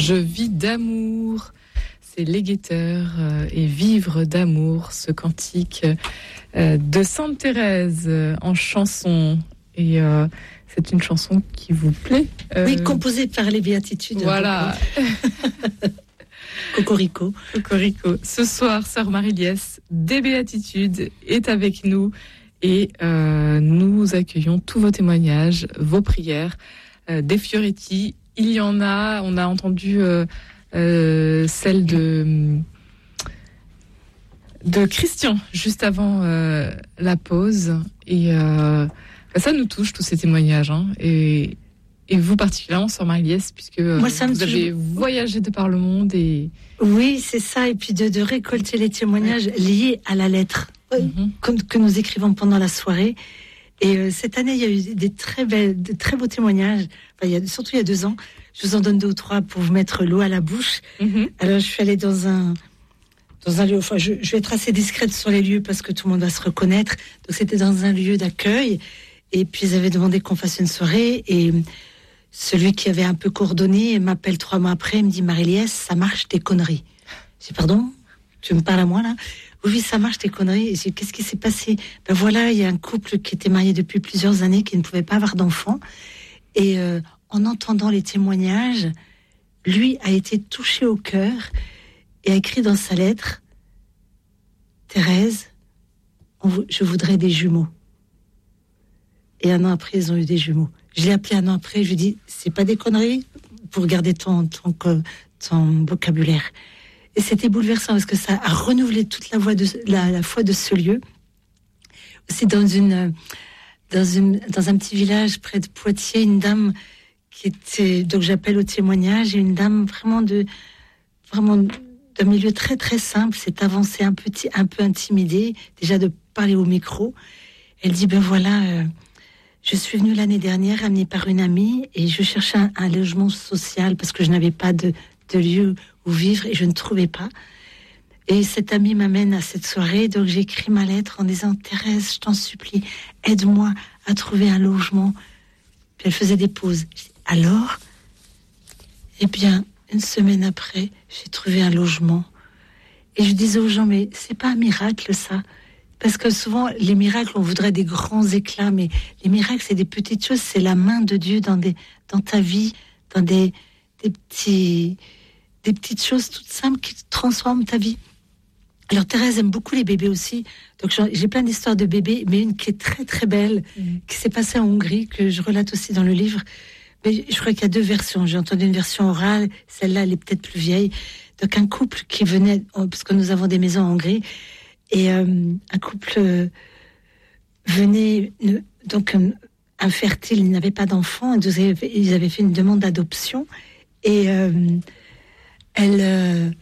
Je vis d'amour, c'est Les Guetteurs et Vivre d'amour, ce cantique de Sainte Thérèse en chanson. Et c'est une chanson qui vous plaît Oui, composée par les Béatitudes. Voilà. Cocorico. Cocorico. Ce soir, Sœur Marie-Liesse des Béatitudes est avec nous et nous accueillons tous vos témoignages, vos prières, des Fioretti. Il y en a, on a entendu celle de Christian juste avant la pause et ça nous touche tous ces témoignages hein, et vous particulièrement Sœur Marie-Liesse puisque Moi, vous avez voyagé de par le monde et oui c'est ça et puis de récolter les témoignages liés à la lettre que nous écrivons pendant la soirée. Et cette année, il y a eu de très beaux témoignages. Enfin, surtout il y a 2 ans. Je vous en donne 2 ou 3 pour vous mettre l'eau à la bouche. Alors, je suis allée dans un lieu. Enfin, je vais être assez discrète sur les lieux parce que tout le monde va se reconnaître. Donc, c'était dans un lieu d'accueil. Et puis, ils avaient demandé qu'on fasse une soirée. Et celui qui avait un peu coordonné m'appelle 3 mois après. Il me dit, Marie-Liesse, ça marche tes conneries. Je dis, pardon? Tu me parles à moi, là? Oui, ça marche, tes conneries. Et je dis, qu'est-ce qui s'est passé? Ben voilà, il y a un couple qui était marié depuis plusieurs années, qui ne pouvait pas avoir d'enfants. Et en entendant les témoignages, lui a été touché au cœur et a écrit dans sa lettre, Thérèse, je voudrais des jumeaux. Et 1 an après, ils ont eu des jumeaux. Je l'ai appelé 1 an après, je lui ai dit, c'est pas des conneries pour garder ton vocabulaire. Et c'était bouleversant parce que ça a renouvelé toute la foi de ce lieu. Aussi dans un petit village près de Poitiers, une dame qui était, donc j'appelle au témoignage, et une dame vraiment d'un milieu très très simple, s'est avancée un peu intimidée, déjà de parler au micro. Elle dit, ben voilà, je suis venue l'année dernière amenée par une amie et je cherchais un logement social parce que je n'avais pas de lieu où vivre et je ne trouvais pas. Et cette amie m'amène à cette soirée, donc j'ai écrit ma lettre en disant, Thérèse, je t'en supplie, aide-moi à trouver un logement. Puis elle faisait des pauses. Alors, eh bien, 1 semaine après, j'ai trouvé un logement. Et je disais aux gens, mais c'est pas un miracle ça? Parce que souvent, les miracles, on voudrait des grands éclats, mais les miracles, c'est des petites choses, c'est la main de Dieu dans ta vie, dans des petites choses toutes simples qui transforment ta vie. Alors Thérèse aime beaucoup les bébés aussi, donc j'ai plein d'histoires de bébés, mais une qui est très très belle, qui s'est passée en Hongrie, que je relate aussi dans le livre. Mais je crois qu'il y a 2 versions. J'ai entendu une version orale, celle-là elle est peut-être plus vieille. Donc un couple qui venait, parce que nous avons des maisons en Hongrie, et un couple venait, donc infertile, il n'avait pas d'enfant, ils avaient fait une demande d'adoption, et elle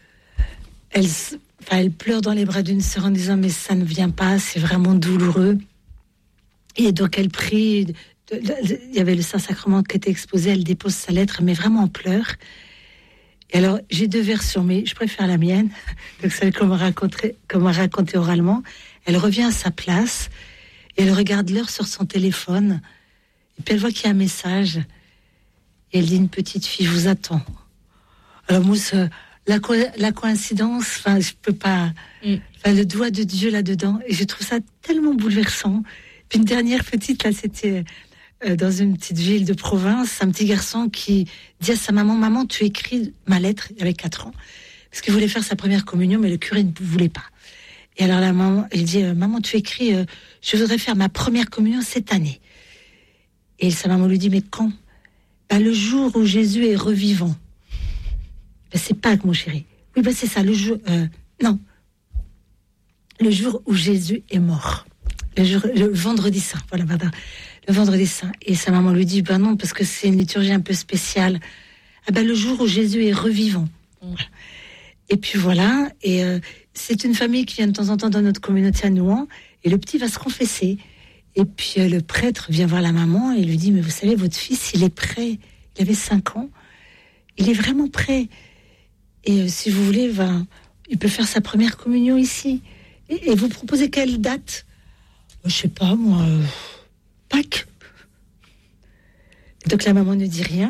pleure dans les bras d'une sœur en disant, mais ça ne vient pas, c'est vraiment douloureux. Et donc elle prie, il y avait le Saint-Sacrement qui était exposé, elle dépose sa lettre, mais vraiment en pleurs. Et alors, j'ai 2 versions, mais je préfère la mienne, donc celle qu'on m'a racontée oralement. Elle revient à sa place, et elle regarde l'heure sur son téléphone, et puis elle voit qu'il y a un message, et elle dit, une petite fille vous attend. Alors moi, la coïncidence, enfin, je peux pas, le doigt de Dieu là-dedans, et je trouve ça tellement bouleversant. Puis une dernière petite, là, c'était dans une petite ville de province, un petit garçon qui dit à sa maman, maman, tu écris ma lettre, il avait 4 ans, parce qu'il voulait faire sa première communion, mais le curé ne voulait pas. Et alors la maman, il dit, maman, tu écris, je voudrais faire ma première communion cette année. Et sa maman lui dit, mais quand? Le jour où Jésus est revivant. C'est Pâques, mon chéri. Oui, c'est ça, le jour... non. Le jour où Jésus est mort. Le vendredi saint. Voilà, pardon. Le vendredi saint. Et sa maman lui dit, non, parce que c'est une liturgie un peu spéciale. Le jour où Jésus est revivant. Voilà. Et puis voilà. Et c'est une famille qui vient de temps en temps dans notre communauté à Nouan. Et le petit va se confesser. Et puis le prêtre vient voir la maman et lui dit, mais vous savez, votre fils, il est prêt. Il avait 5 ans. Il est vraiment prêt. Et si vous voulez, il peut faire sa première communion ici. Et vous proposez quelle date? Je sais pas, moi, Pâques. Donc la maman ne dit rien.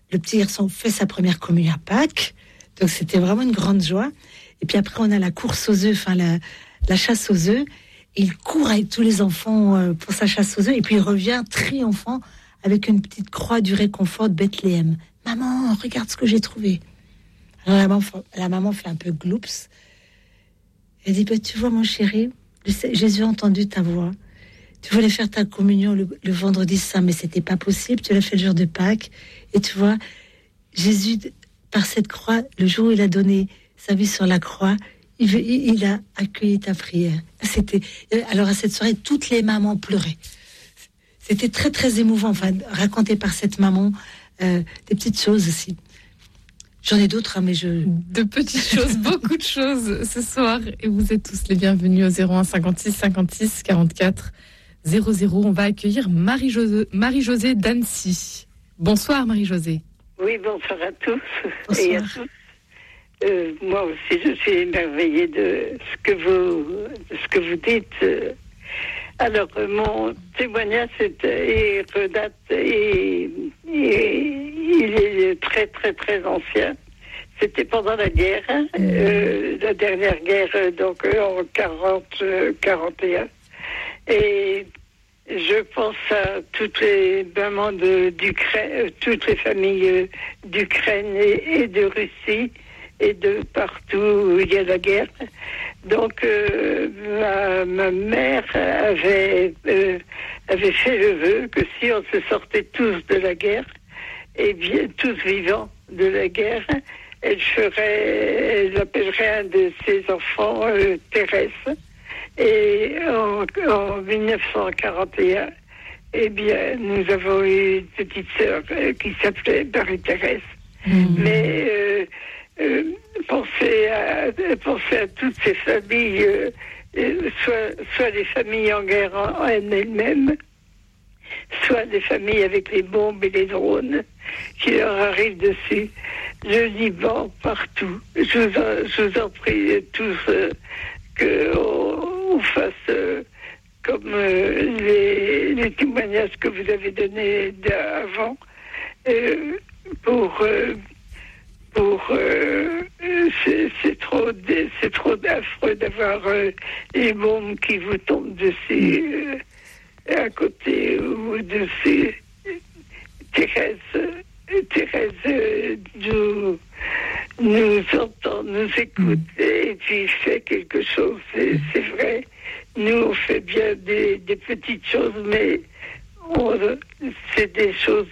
le petit garçon fait sa première communion à Pâques. Donc c'était vraiment une grande joie. Et puis après, on a la course aux œufs, la chasse aux œufs. Il court avec tous les enfants pour sa chasse aux œufs. Et puis il revient triomphant avec une petite croix du réconfort de Bethléem. Maman, regarde ce que j'ai trouvé. Alors la maman fait un peu gloops. Elle dit, tu vois mon chéri, Jésus a entendu ta voix. Tu voulais faire ta communion le vendredi saint, mais c'était pas possible. Tu l'as fait le jour de Pâques. Et tu vois, Jésus, par cette croix, le jour où il a donné sa vie sur la croix, il a accueilli ta prière. Alors à cette soirée, toutes les mamans pleuraient. C'était très très émouvant, raconté par cette maman, des petites choses aussi. J'en ai d'autres, mais de petites choses, beaucoup de choses ce soir. Et vous êtes tous les bienvenus au 01 56 56 44 00. On va accueillir Marie-Josée d'Annecy. Bonsoir Marie-Josée. Oui, bonsoir à tous. Bonsoir. Et à tous. Moi aussi, je suis émerveillée de ce que vous dites. Alors, mon témoignage redate et il est très, très, très ancien. C'était pendant la guerre, la dernière guerre, donc en 40-41. Et je pense à toutes les mamans d'Ukraine, toutes les familles d'Ukraine et de Russie et de partout où il y a la guerre. Donc ma mère avait fait le vœu que si on se sortait tous de la guerre, et bien tous vivants de la guerre, elle appellerait un de ses enfants Thérèse. Et en 1941, eh bien, nous avons eu une petite sœur qui s'appelait Marie-Thérèse. Mais pensez à toutes ces familles, soit les familles en guerre en elles-mêmes, soit des familles avec les bombes et les drones qui leur arrivent dessus. Le Liban, partout. Je vous en prie tous qu'on fasse comme les témoignages que vous avez donnés avant c'est trop affreux d'avoir les bombes qui vous tombent dessus à côté ou au-dessus. Thérèse nous entend, nous écoute et puis fait quelque chose. C'est vrai. Nous, on fait bien des petites choses, mais c'est des choses,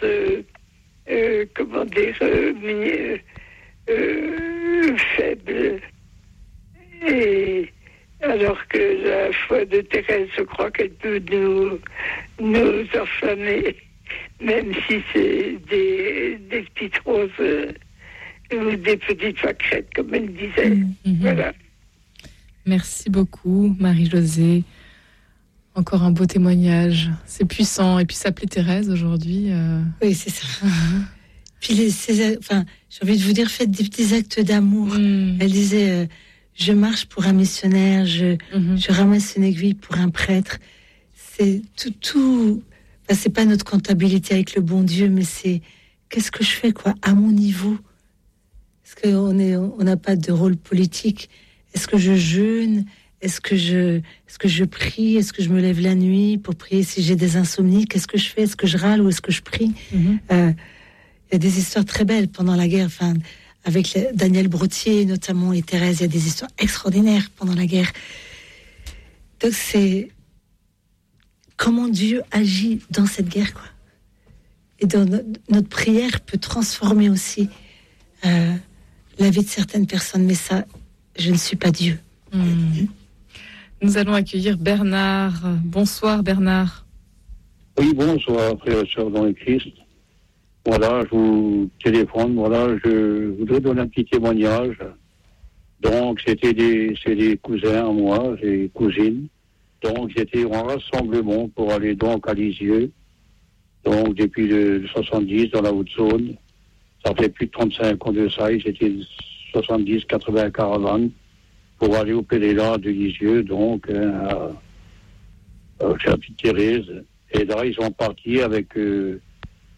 faibles. Et alors que la foi de Thérèse, je crois qu'elle peut nous enflammer, même si c'est des petites roses ou des petites pâquerettes, comme elle disait. Voilà. Merci beaucoup, Marie-Josée. Encore un beau témoignage. C'est puissant. Et puis s'appeler Thérèse aujourd'hui. Oui, c'est ça. Puis j'ai envie de vous dire, faites des petits actes d'amour. Elle disait, je marche pour un missionnaire, je ramasse une aiguille pour un prêtre. C'est tout. C'est pas notre comptabilité avec le bon Dieu, mais c'est qu'est-ce que je fais, quoi, à mon niveau. Est-ce qu'on n'a pas de rôle politique? Est-ce que je jeûne? Est-ce que je prie? Est-ce que je me lève la nuit pour prier si j'ai des insomnies? Qu'est-ce que je fais? Est-ce que je râle ou est-ce que je prie? Il y a des histoires très belles pendant la guerre, avec Daniel Brottier notamment et Thérèse. Il y a des histoires extraordinaires pendant la guerre. Donc c'est comment Dieu agit dans cette guerre, quoi. Et dans notre prière peut transformer aussi la vie de certaines personnes. Mais ça, je ne suis pas Dieu. Nous allons accueillir Bernard. Bonsoir Bernard. Oui, bonsoir frères et sœurs dans le Christ. Voilà, je vous téléphone. Voilà, je voudrais donner un petit témoignage. Donc, c'est des cousins à moi, des cousines. Donc, j'étais en rassemblement pour aller donc à Lisieux. Donc, depuis le 70 dans la Haute-Saône. Ça fait plus de 35 ans de ça. J'étais 70, 80 caravanes pour aller au pèlerinage de Lisieux, donc, chez la petite Thérèse. Et là, ils sont partis avec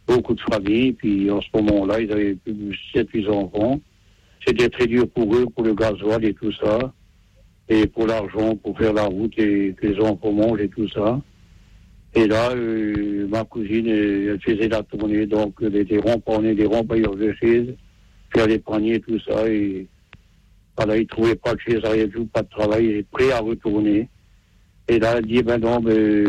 beaucoup de familles. Puis en ce moment-là, ils avaient plus de 7-8 enfants. C'était très dur pour eux, pour le gasoil et tout ça. Et pour l'argent, pour faire la route et que les enfants mangent et tout ça. Et là, ma cousine, elle faisait la tournée, donc des rempayeurs de chaises, faire les paniers et tout ça. Et voilà, ils ne trouvaient pas de chaise, rien du tout, pas de travail, ils étaient prêts à retourner. Et là, elle dit, ben non,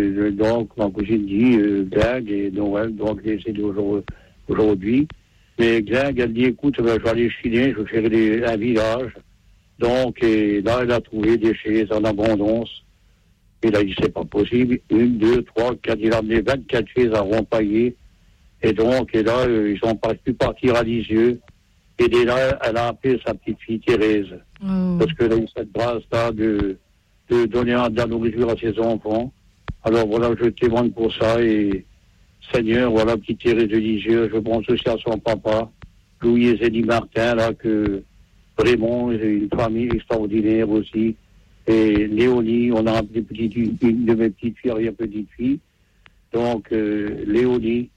donc ma cousine dit, Glag, et Noël, donc c'est aujourd'hui. Mais Glag, elle dit, écoute, ben, je vais aller chiner, je vais faire un village. Donc, et là, elle a trouvé des chaises en abondance. Et là, il dit, c'est pas possible. 1, 2, 3, 4, il a amené 24 chaises à rempailler. Et donc, et là, ils ont pas pu partir à Lisieux. Et dès là, elle a appelé sa petite fille Thérèse. Oh. Parce qu'elle a eu cette grâce-là de donner de la nourriture à ses enfants. Alors voilà, je témoigne pour ça. Et Seigneur, voilà, petite Thérèse de Lisieux, je pense aussi à son papa, Louis et Zélie Martin, là, que vraiment, une famille extraordinaire aussi. Et Léonie, on a appelé une de mes petites filles, une petite fille. Donc, Léonie.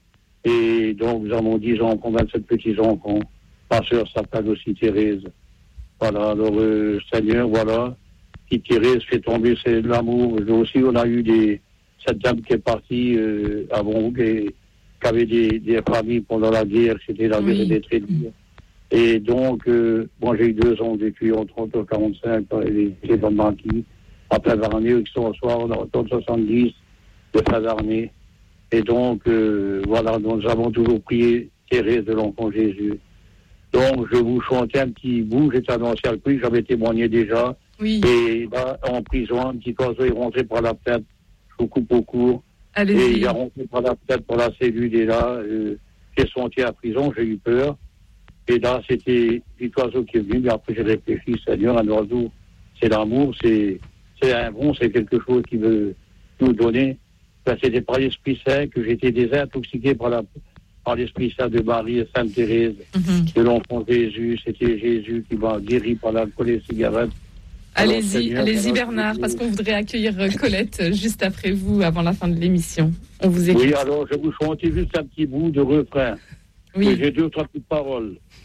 Et donc, nous avons 10 enfants, 27 petits-enfants. Ma sœur s'appelle aussi Thérèse. Voilà, alors, Seigneur, voilà. Petite Thérèse fait tomber l'amour. Nous aussi, on a eu cette dame qui est partie avant, qui avait des familles pendant la guerre. C'était la guerre des très dure. Et donc, moi, j'ai eu 2 ans depuis en 30 et 45, les hommes banquis, en fin d'année, qui sont au soir, en 70, de fin d'année. Et donc, voilà, nous avons toujours prié Thérèse de l'Enfant Jésus. Donc, je vous chantais un petit bout, j'étais un ancien prix, j'avais témoigné déjà. Oui. Et là, en prison, un petit oiseau est rentré par la fenêtre, je vous coupe au cours. Allez-y. Et il est rentré par la fenêtre pour la cellule, et là, j'ai senti à prison, j'ai eu peur. Et là, c'était cet oiseau qui est venu, mais après j'ai réfléchi, Seigneur, un oiseau, c'est l'amour, c'est un bon, c'est quelque chose qui veut nous donner. Ben, c'était par l'Esprit Saint que j'étais désintoxiqué par l'Esprit Saint de Marie et Sainte Thérèse, de l'Enfant Jésus. C'était Jésus qui m'a guéri par l'alcool et les cigarettes. Allez-y Bernard, parce qu'on voudrait accueillir Colette juste après vous, avant la fin de l'émission. On vous écoute. Oui, alors je vous chantais juste un petit bout de refrain. Oui. J'ai 2 ou 3 petites paroles.